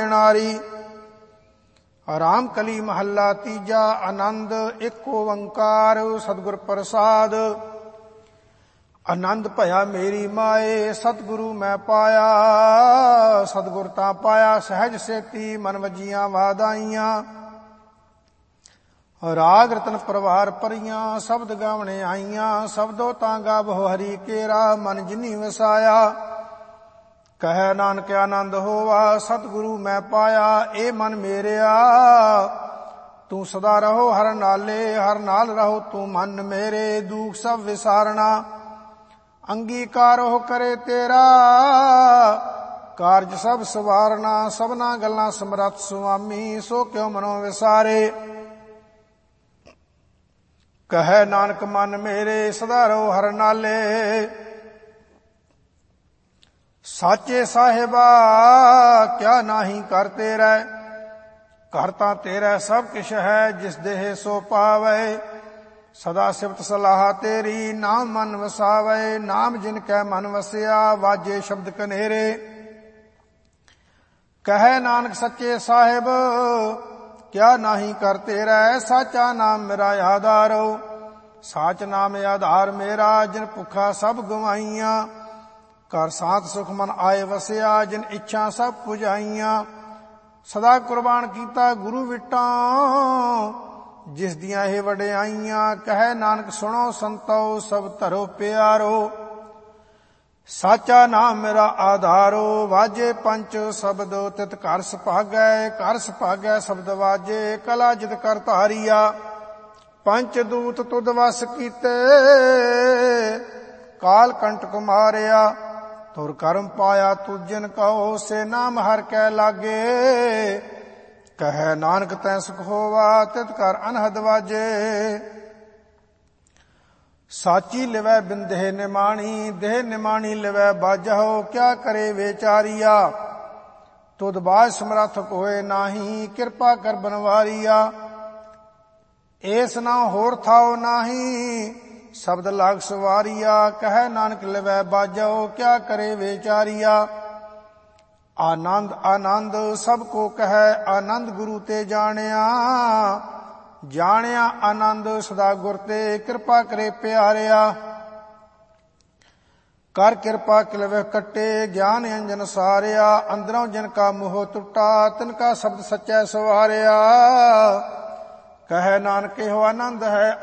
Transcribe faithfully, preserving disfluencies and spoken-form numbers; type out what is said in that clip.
नारी। राम कली महला तीजा। आनंद एक ओंकार सतगुर प्रसाद। आनंद भया मेरी माए सतगुरु मैं पाया। सतगुर तां पाया सहज सेती मन वजियां वादाइयां। राग रतन परवार परियां शब्द गावने आईयां। शब्दों तां गावो हरि केरा मन जिनी वसाया। कह नानक आनंद होवा सतगुरु मैं पाया। ए मन मेरेया तू सदा रहो हर नाले। हर नाल रहो तू मन मेरे। दुख सब विसारना अंगीकार हो करे तेरा। कारज सब सवारना सबना गल्लां समरथ सुआमी। सो क्यों मनो विसारे। कह नानक मन मेरे सदा रहो हर नाले। साचे साहिबा क्या नाही कर तेरा। घर तां तेरा सब किश है जिस देह सो पावे। सदा सिफत सलाह तेरी नाम मन वसावे। नाम जिन कै मन वसिया वाजे शब्द कनेरे। कहे नानक सच्चे साहिब क्या नाही कर तेरा। साचा नाम मेरा आधारो। साच नाम आधार मेरा जिन भुखा सब गवाइयां। कर सात सुख मन आए वसिया जिन इच्छा सब पुजाइयां। सदा कुर्बान कीता गुरु विटां जिस दियां हे वडियाइयां। कहे नानक सुनो संतो सब धरो प्यारो। साचा नाम मेरा आधारो। वाजे पंच शब्द तित घर सुभागै। घर सुभागै शब्द वाजे कला जित कर धारिया। पंच दूत तुद वस कीते काल कंटक मारिया। तुर करम पाया तू जिन कहो से नाम हर कै लागे। कह नानक तै सुख होवा तित कर अनहद वाजे। साची लिवै बिन देह निमाणी। देह निमाणी लिवै बाजहो क्या करे बेचारिया। तुद बाज समरथ कोय नाही किरपा कर बनवारिया। एस ना होर थाओ नाही शब्द लाग सवारिया। कह नानक लिवै बाजहो क्या करे बेचारिया। आनंद आनंद सबको कह आनंद गुरु ते जानिया। जानिया आनंद सदा गुर ते किरपा करे प्यारिया। कर किरपा किलवे कट्टे ज्ञान अंजन सारिया। अंदरों जिनका मोह टुटा तिनका शब्द सच्चा सवारिया। कह नानक हो आनंद है